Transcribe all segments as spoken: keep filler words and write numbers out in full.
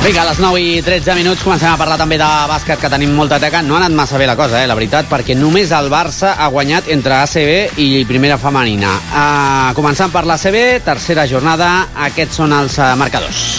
Vinga, a les nou i tretze minuts comencem a parlar també de bàsquet, que tenim molta teca. No ha anat massa bé la cosa, eh, la veritat, perquè només el Barça ha guanyat entre A C B i primera femenina. Uh, començant per l'A C B, tercera jornada, aquests són els uh, marcadors.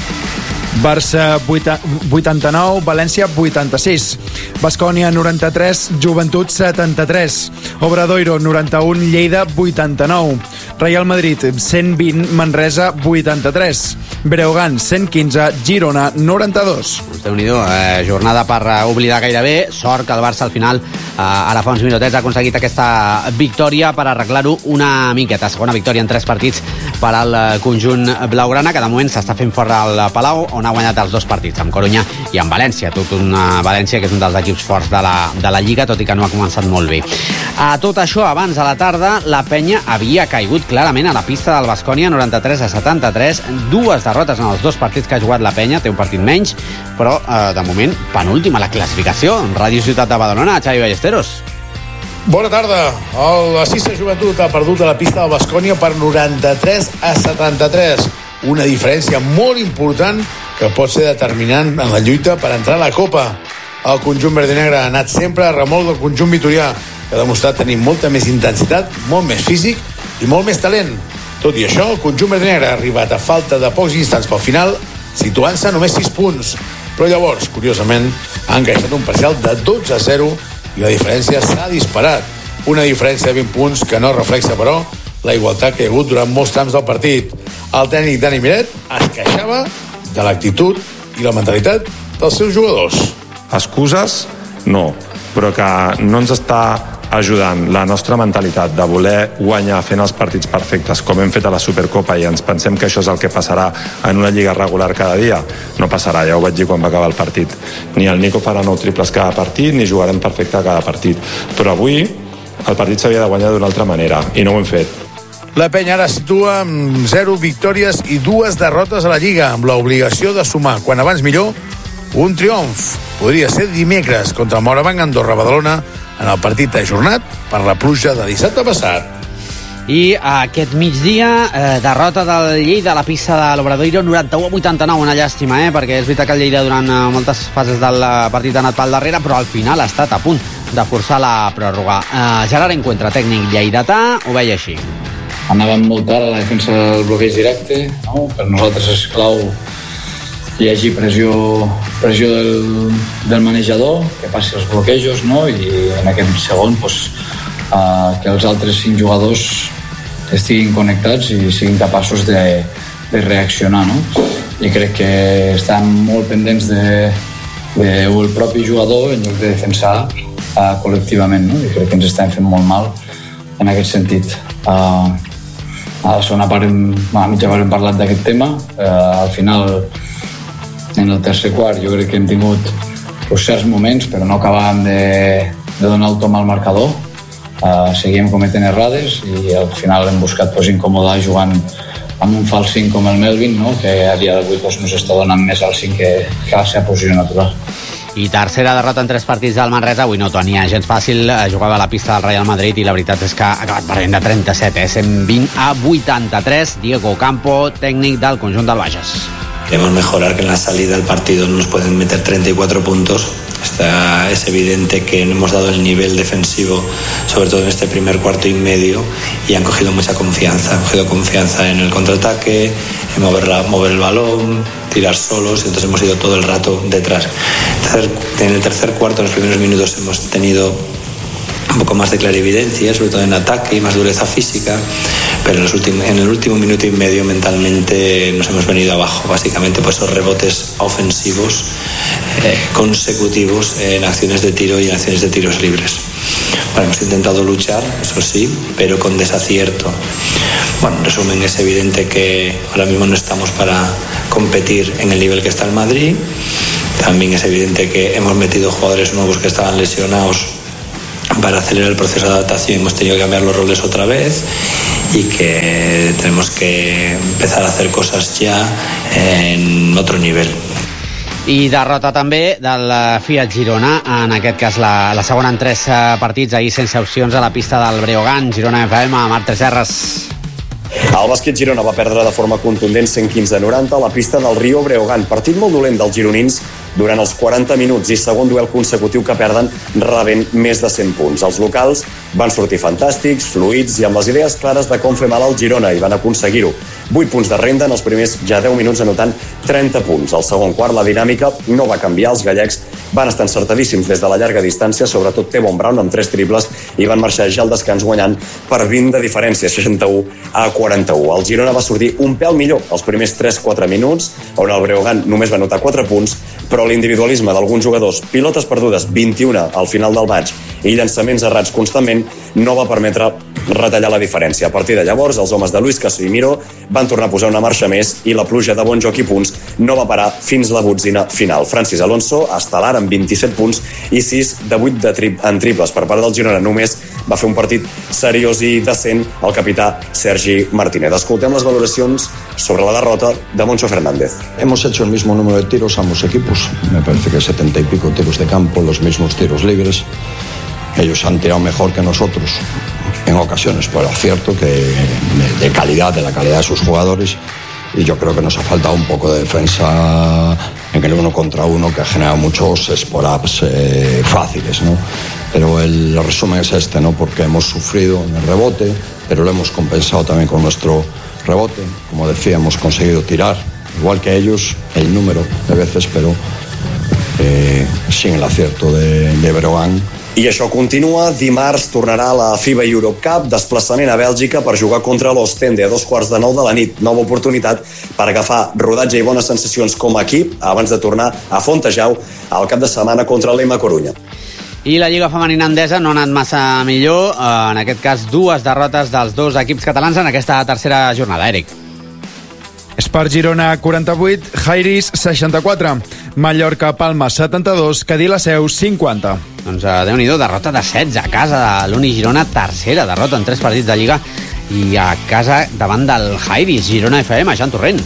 Barça vuitanta-nou, València vuitanta-sis, Baskonia noranta-tres, Joventut setanta-tres, Obradoiro noranta-un, Lleida vuitanta-nou, Real Madrid cent vint, Manresa vuitanta-tres, Breogán cent quinze, Girona noranta-dos. Déu-n'hi-do, eh, jornada per eh, oblidar gairebé. Sort que el Barça al final, eh, ara fa uns minutets, ha aconseguit aquesta victòria per arreglar-ho una miqueta. Segona victòria en tres partits per al conjunt blaugrana, que de moment s'està fent fora al Palau, on ha guanyat els dos partits, amb Corunya i amb València. Tot una València que és un dels equips forts de la, de la Lliga, tot i que no ha començat molt bé. A tot això, abans a la tarda, la penya havia caigut clarament a la pista del Baskonia, noranta-tres a setanta-tres, dues derrotes en els dos partits que ha jugat la penya, té un partit menys, però eh, de moment penúltima a la classificació. Ràdio Ciutat de Badalona, Xavi Ballesteros. Bona tarda. El Cissa Joventut ha perdut a la pista del Baskonia per noranta-tres a setanta-tres. Una diferència molt important que pot ser determinant en la lluita per entrar a la Copa. El conjunt verd-i-negre ha anat sempre a remolc del conjunt vitorià, que ha demostrat tenir molta més intensitat, molt més físic i molt més talent. Tot i això, el conjunt verd-i-negre ha arribat a falta de pocs instants pel final, situant-se a només sis punts. Però llavors, curiosament, han encaixat un parcial de dotze a zero i la diferència s'ha disparat. Una diferència de vint punts que no reflexa, però, la igualtat que hi ha hagut durant molts trams del partit. El tècnic Dani Miret es queixava de l'actitud i la mentalitat dels seus jugadors. Excuses? No, però que no ens està ajudant la nostra mentalitat de voler guanyar fent els partits perfectes com hem fet a la Supercopa i ens pensem que això és el que passarà en una lliga regular cada dia. No passarà, ja ho vaig dir quan va acabar el partit. Ni el Nico farà nou triples cada partit, ni jugarem perfecte cada partit. Però avui el partit s'havia de guanyar d'una altra manera i no ho hem fet. La penya ara situa amb zero victòries i dues derrotes a la Lliga, amb l'obligació de sumar, quan abans millor, un triomf. Podria ser dimecres contra el Morabanc Andorra Badalona en el partit ajornat per la pluja de dissabte passat. I aquest migdia, eh, derrota del Lleida a la pista de l'Obradoiro, noranta-u a vuitanta-nou, una llàstima, eh? perquè és veritat que el Lleida durant eh, moltes fases del partit ha anat pel darrere, però al final ha estat a punt de forçar la pròrroga. Eh, Gerard Encuentra, tècnic lleidatà, ho veia així. Anàvem molt tard a la defensa del bloqueig directe, no? Per nosaltres és clau hi hagi pressió, pressió del, del manejador, que passi els bloquejos, no? I en aquest segon pues, uh, que els altres cinc jugadors estiguin connectats i siguin capaços de, de reaccionar, no? I crec que estan molt pendents de, de el propi jugador en lloc de defensar uh, col·lectivament, no? I crec que ens estan fent molt mal en aquest sentit. Uh, a la segona part, a mitja part hem parlat d'aquest tema. Uh, al final, en el tercer quart, jo crec que hem tingut pues, certs moments, però no acabàvem de, de donar el tom al marcador. Uh, seguíem cometent errades i al final hem buscat pues, incomodar jugant amb un fals cinc com el Melvin, no? Que a dia d'avui pues, no s'està donant més al cinc que, que a la seva posició natural. I tercera derrota en tres partits del Manresa. Avui no tenia gens fàcil, jugava a la pista del Real Madrid i la veritat és que ha acabat perdent de trenta-set, eh? cent vint a vuitanta-tres. Diego Campo, tècnic del conjunt del Bages. Queremos mejorar, que en la salida del partido no nos pueden meter treinta y cuatro puntos. Está, es evidente que no hemos dado el nivel defensivo, sobre todo en este primer cuarto y medio, y han cogido mucha confianza. Han cogido confianza en el contraataque, en mover, la, mover el balón, tirar solos, y entonces hemos ido todo el rato detrás. En el tercer cuarto, en los primeros minutos, hemos tenido un poco más de clarividencia, sobre todo en ataque y más dureza física, pero en, los últimos, en el último minuto y medio mentalmente nos hemos venido abajo, básicamente por esos rebotes ofensivos eh, consecutivos en acciones de tiro y en acciones de tiros libres. Bueno, hemos intentado luchar, eso sí, pero con desacierto. Bueno, en resumen, es evidente que ahora mismo no estamos para competir en el nivel que está el Madrid. También es evidente que hemos metido jugadores nuevos que estaban lesionados para acelerar el proceso de adaptación. Hemos tenido que cambiar los roles otra vez y que tenemos que empezar a hacer cosas ya en otro nivel. I derrota també del Fiat Girona, en aquest cas la, la segona en tres partits, ahir sense opcions a la pista del Breogán. Girona F M, Marc Tresserres. El bàsquet Girona va perdre de forma contundent cent quinze a noranta a la pista del Rio Breogán. Partit molt dolent dels gironins durant els quaranta minuts i segon duel consecutiu que perden rebent més de cent punts. Els locals van sortir fantàstics, fluïts i amb les idees clares de com fer mal al Girona i van aconseguir-ho. vuit punts de renda en els primers ja deu minuts anotant trenta punts. Al segon quart la dinàmica no va canviar. Els gallecs van estar encertadíssims des de la llarga distància, sobretot Tevon Brown amb tres triples, i van marxar ja al descans guanyant per vint de diferència, seixanta-u a quaranta-u. El Girona va sortir un pèl millor els primers tres quatre minuts, on el Breogán només va anotar quatre punts, però l'individualisme d'alguns jugadors, pilotes perdudes, vint-i-una al final del maig, i llançaments errats constantment, no va permetre retallar la diferència. A partir de llavors, els homes de Luis Casimiro van tornar a posar una marxa més i la pluja de bon joc i punts no va parar fins la botzina final. Francis Alonso, estel·lar amb vint-i-set punts i sis de vuit de tri en triples. Per part del Girona només va fer un partit seriós i decent el capità Sergi Martínez. Escoltem les valoracions sobre la derrota de Moncho Fernández. Hemos hecho el mismo número de tiros ambos equipos. Me parece que setenta y pico tiros de campo, los mismos tiros libres. Ellos han tirado mejor que nosotros en ocasiones, pero es cierto que de, de calidad, de la calidad de sus jugadores, y yo creo que nos ha faltado un poco de defensa en el uno contra uno, que ha generado muchos spot-ups eh, fáciles, ¿no? Pero el, el resumen es este, ¿no? Porque hemos sufrido en el rebote, pero lo hemos compensado también con nuestro rebote. Como decía, hemos conseguido tirar, igual que ellos, el número de veces, pero eh, sin el acierto de, de Breogán. I això continua. Dimarts tornarà a la FIBA Europe Cup, desplaçament a Bèlgica per jugar contra l'Ostende a dos quarts de nou de la nit. Nova oportunitat per agafar rodatge i bones sensacions com a equip abans de tornar a Fontejau al cap de setmana contra l'E M A Corunya. I la Lliga Femenina Endesa no ha anat massa millor. En aquest cas, dues derrotes dels dos equips catalans en aquesta tercera jornada. Eric. Espart Girona quaranta-vuit, Jairis seixanta-quatre, Mallorca Palma setanta-dos, Cadí la Seu cinquanta. Doncs uh, Déu-n'hi-do, derrota de setze a casa de l'Uni Girona, tercera derrota en tres partits de Lliga i a casa davant del Jairis, Girona F M, Jean Torrent.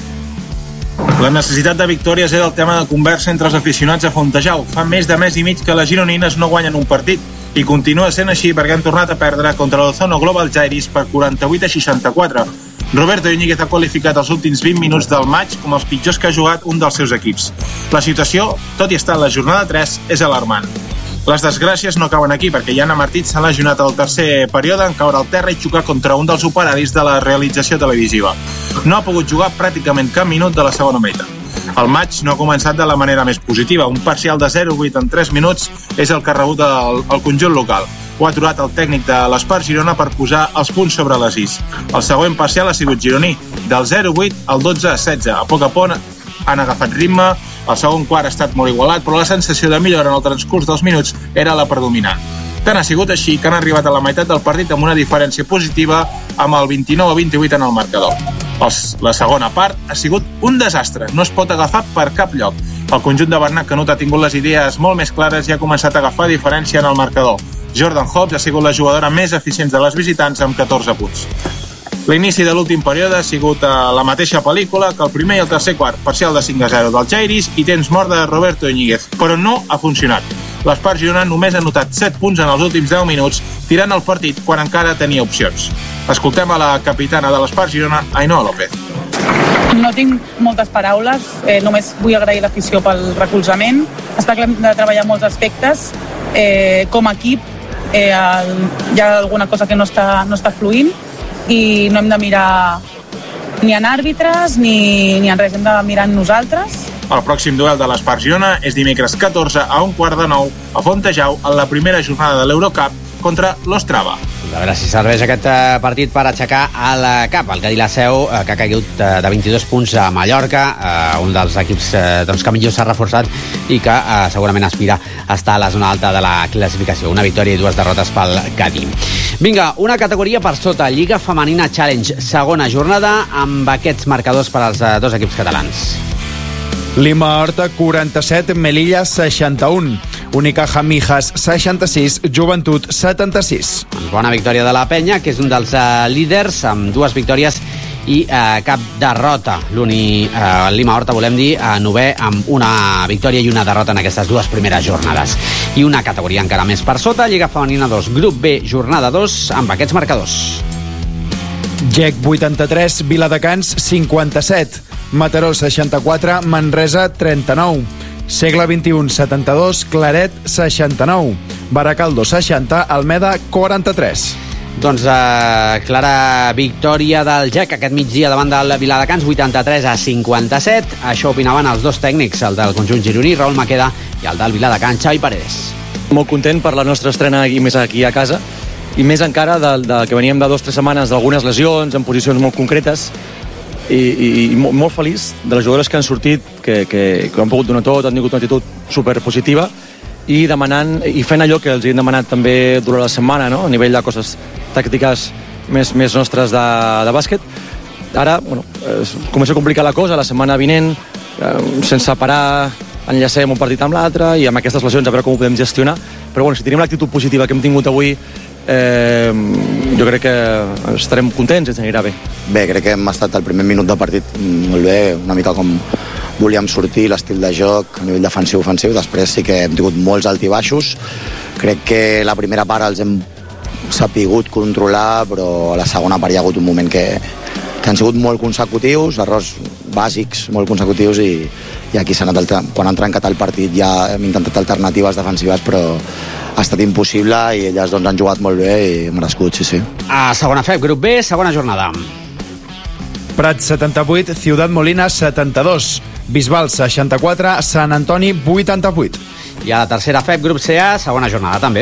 La necessitat de victòries era el tema de conversa entre els aficionats a Fontejau. Fa més de mes i mig que les gironines no guanyen un partit i continua sent així perquè han tornat a perdre contra l'Ozono Global Jairis per quaranta-vuit a seixanta-quatre. Roberto Íñiguez ha qualificat els últims vint minuts del maig com els pitjors que ha jugat un dels seus equips. La situació, tot i estar a la jornada tres, és alarmant. Les desgràcies no cauen aquí perquè Jana Martí s'ha lesionat al tercer període en caure al terra i xocar contra un dels operaris de la realització televisiva. No ha pogut jugar pràcticament cap minut de la segona meitat. El maig no ha començat de la manera més positiva. Un parcial de zero vuit en tres minuts és el que ha rebut el, el conjunt local. Ho ha aturat el tècnic de l'Espart Girona per posar els punts sobre les is. El següent parcial ha sigut gironí, del zero vuit al dotze a setze. A poc a poc han agafat ritme, el segon quart ha estat molt igualat, però la sensació de millora en el transcurs dels minuts era la predominant. Tant ha sigut així que han arribat a la meitat del partit amb una diferència positiva amb el vint-i-nou a vint-i-vuit en el marcador. La segona part ha sigut un desastre, no es pot agafar per cap lloc. El conjunt de Bernat Canut ha tingut les idees molt més clares i ha començat a agafar diferència en el marcador. Jordan Hobbs ha sigut la jugadora més eficient de les visitants amb catorze punts. L'inici de l'últim període ha sigut a la mateixa pel·lícula que el primer i el tercer quart, parcial de cinc a zero del Jairis i temps mort de Roberto Íñiguez, però no ha funcionat. L'Espart Girona només ha notat set punts en els últims deu minuts, tirant el partit quan encara tenia opcions. Escoltem a la capitana de l'Espart Girona, Ainhoa López. No tinc moltes paraules, eh, només vull agrair l'afició pel recolzament. Està clar de treballar molts aspectes. Eh, com a equip eh, hi ha alguna cosa que no està, no està fluint i no hem de mirar ni en àrbitres ni, ni en res, hem de mirar en nosaltres. El pròxim duel de l'Espart Girona és dimecres catorze a un quart de nou a Fontejau en la primera jornada de l'Eurocup contra l'Ostrava. A veure si serveix aquest partit per aixecar el cap. El Cadí la Seu, que ha caigut de vint-i-dos punts a Mallorca, un dels equips doncs, que millor s'ha reforçat i que segurament aspira a estar a la zona alta de la classificació. Una victòria i dues derrotes pel Cadí. Vinga, una categoria per sota. Lliga Femenina Challenge, segona jornada, amb aquests marcadors per als dos equips catalans. Lima Horta quaranta-set, Melilla seixanta-un, Unicaja Mijas seixanta-sis, Joventut setanta-sis. Bona victòria de la Penya, que és un dels uh, líders, amb dues victòries i uh, cap derrota. L'Uni uh, Lima Horta, volem dir, uh, novè amb una victòria i una derrota en aquestes dues primeres jornades. I una categoria encara més per sota, Lliga Femenina dos, Grup B, jornada dos, amb aquests marcadors. G E C vuitanta-tres, Viladecans cinquanta-set, Mataró seixanta-quatre, Manresa trenta-nou, Segle vint-i-un setanta-dos, Claret seixanta-nou, Baracaldo seixanta, Almeda quaranta-tres. Doncs eh, clara victòria del G E C aquest migdia davant del Viladecans, vuitanta-tres a cinquanta-set. Això opinaven els dos tècnics, el del conjunt gironí, Raül Maqueda, i el del Viladecans, Xavi Paredes. Molt content per la nostra estrena i més aquí a casa, i més encara de, de que veníem de dues o tres setmanes d'algunes lesions en posicions molt concretes, i, i, i molt, molt feliç de les jugadores que han sortit, que, que, que han pogut donar tot, han tingut una actitud superpositiva, i demanant i fent allò que els hem demanat també durant la setmana, no? A nivell de coses tàctiques més, més nostres de, de bàsquet. Ara, bueno, comença a complicar la cosa, la setmana vinent, eh, sense parar, enllacem un partit amb l'altre, i amb aquestes lesions a veure com ho podem gestionar. Però bueno, si tenim l'actitud positiva que hem tingut avui, eh, jo crec que estarem contents i ens anirà bé. Bé, crec que hem estat al primer minut del partit molt bé, una mica com volíem sortir, l'estil de joc a nivell defensiu-ofensiu. Després sí que hem tingut molts altibaixos. Crec que la primera part els hem sapigut controlar, però a la segona part hi ha hagut un moment que, que han sigut molt consecutius, errors bàsics molt consecutius, i, i aquí s'ha anat el, quan han trencat el partit ja hem intentat alternatives defensives, però ha estat impossible, i elles doncs han jugat molt bé i merescut, sí, sí. A segona F E B, grup B, segona jornada. Prat setanta-vuit, Ciudad Molina setanta-dos, Bisbal seixanta-quatre, Sant Antoni vuitanta-vuit. I a la tercera F E B, grup C A, segona jornada també.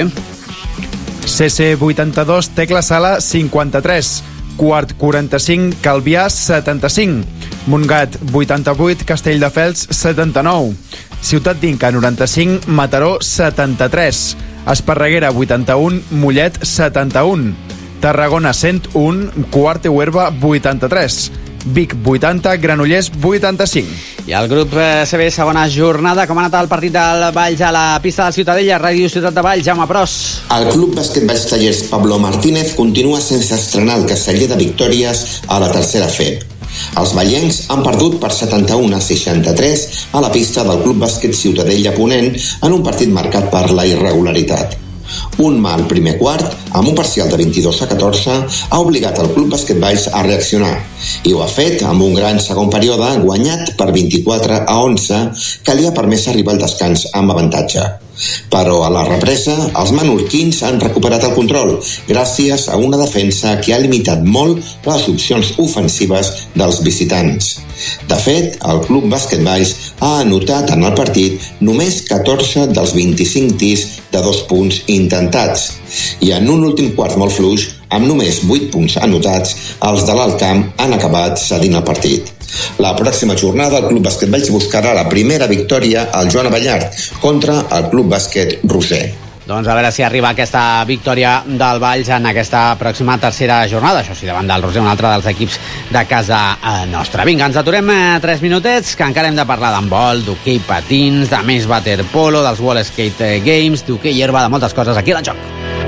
C C vuitanta-dos, Tecla Sala cinquanta-tres, Quart quaranta-cinc, Calvià setanta-cinc, Montgat vuitanta-vuit, Castelldefels setanta-nou, Ciutat d'Inca noranta-cinc, Mataró setanta-tres, Esparreguera vuitanta-un, Mollet setanta-un, Tarragona cent un, Quart i Huerva vuitanta-tres, Vic vuitanta, Granollers vuitanta-cinc. I el grup C B, segona jornada. Com ha anat el partit del Valls a la pista de Ciutadella? Ràdio Ciutat de Valls, Jaume Pros. El Club Bàsquet Valls Tallers Pablo Martínez continua sense estrenar el casteller de victòries a la tercera F E B. Els vallencs han perdut per setanta-un a seixanta-tres a la pista del Club Bàsquet Ciutadella Ponent en un partit marcat per la irregularitat. Un mal primer quart, amb un parcial de vint-i-dos a catorze, ha obligat el Club Bàsquet Valls a reaccionar, i ho ha fet amb un gran segon període guanyat per vint-i-quatre a onze, que li ha permès arribar al descans amb avantatge. Però a la represa, els menorquins han recuperat el control gràcies a una defensa que ha limitat molt les opcions ofensives dels visitants. De fet, el Club Bàsquet Valls ha anotat en el partit només catorze dels vint-i-cinc tirs de dos punts intentats, i en un últim quart molt fluix, amb només vuit punts anotats, els de l'Alt Camp han acabat cedint el partit. La pròxima jornada el Club Bàsquet Valls buscarà la primera victòria al Joan Abellart contra el Club Bàsquet Roser. Doncs a veure si arriba aquesta victòria del Valls en aquesta pròxima tercera jornada. Això sí, davant del Roser, un altre dels equips de casa nostra. Vinga, ens aturem eh, tres minutets, que encara hem de parlar d'handbol, d'hoquei patins, de més waterpolo, dels World Skate Games, d'hoquei herba, de moltes coses aquí a l'Enjoc.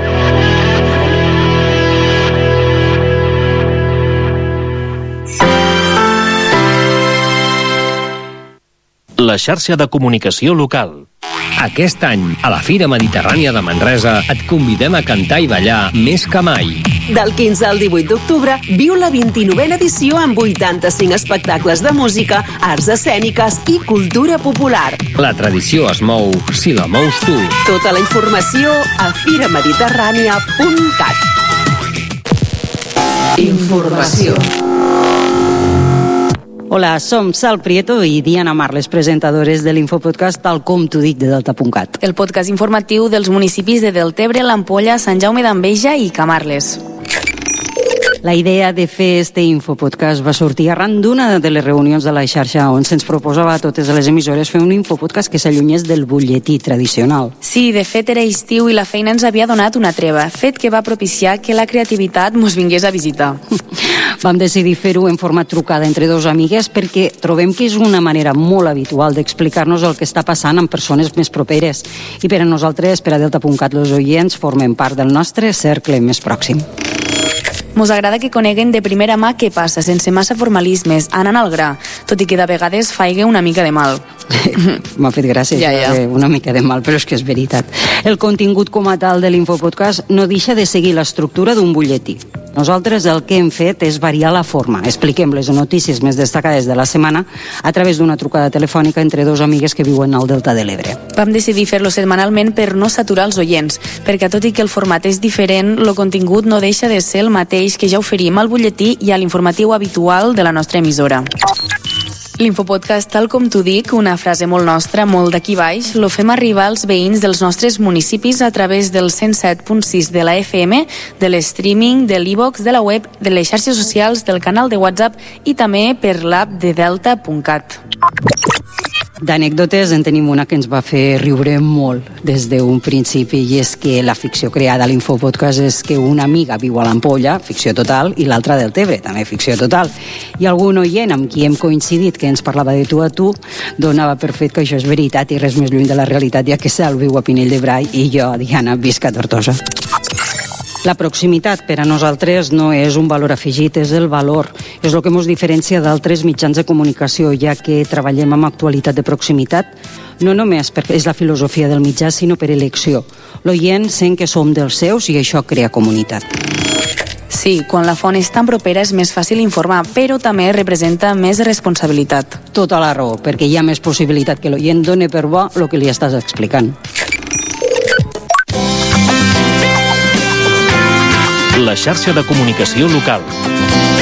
La xarxa de comunicació local. Aquest any, a la Fira Mediterrània de Manresa, et convidem a cantar i ballar més que mai. Del quinze al divuit d'octubre, viu la vint-i-novena edició amb vuitanta-cinc espectacles de música, arts escèniques i cultura popular. La tradició es mou si la mous tu. Tota la informació a firamediterrània punt cat. Informació. Hola, som Sal Prieto i Diana Marles, presentadores de l'infopodcast Tal com t'ho dic de Delta punt cat. El podcast informatiu dels municipis de Deltebre, l'Ampolla, Sant Jaume d'Enveja i Camarles. La idea de fer este infopodcast va sortir arran d'una de les reunions de la xarxa on se'ns proposava a totes les emissores fer un infopodcast que s'allunyés del butlletí tradicional. Sí, de fet era estiu i la feina ens havia donat una treva, fet que va propiciar que la creativitat mos vingués a visitar. Vam decidir fer-ho en format trucada entre dos amigues perquè trobem que és una manera molt habitual d'explicar-nos el que està passant amb persones més properes. I per a nosaltres, per a Delta punt cat, els oients formen part del nostre cercle més pròxim. Mos agrada que coneguen de primera mà què passa, sense massa formalismes, anant al gra, tot i que de vegades faiga una mica de mal. M'ha fet gràcia, ja, ja. Una mica de mal, però és que és veritat. El contingut com a tal de l'infopodcast no deixa de seguir l'estructura d'un butlletí. Nosaltres el que hem fet és variar la forma. Expliquem les notícies més destacades de la setmana a través d'una trucada telefònica entre dos amigues que viuen al Delta de l'Ebre. Vam decidir fer-lo setmanalment per no saturar els oients, perquè tot i que el format és diferent, el contingut no deixa de ser el mateix que ja oferim al butlletí i a l'informatiu habitual de la nostra emissora. L'infopodcast, tal com t'ho dic, una frase molt nostra, molt d'aquí baix, lo fem arribar als veïns dels nostres municipis a través del cent set punt sis de la F M, de l'streaming, de l'e-box, de la web, de les xarxes socials, del canal de WhatsApp i també per l'app de delta punt cat. D'anècdotes en tenim una que ens va fer riure molt des d'un principi, i és que la ficció creada a l'Infopodcast és que una amiga viu a l'Ampolla, ficció total, i l'altra del Tebre, també ficció total. I algun oient amb qui hem coincidit que ens parlava de tu a tu donava per fet que això és veritat i res més lluny de la realitat, ja que Cel viu a Pinell de Brai i jo, Diana, visc a Tortosa. La proximitat per a nosaltres no és un valor afegit, és el valor. És el que ens diferencia d'altres mitjans de comunicació, ja que treballem amb actualitat de proximitat, no només perquè és la filosofia del mitjà, sinó per elecció. L'oient sent que som dels seus i això crea comunitat. Sí, quan la font és tan propera és més fàcil informar, però també representa més responsabilitat. Tota la raó, perquè hi ha més possibilitat que l'oient doni per bo el que li estàs explicant. La xarxa de comunicació local.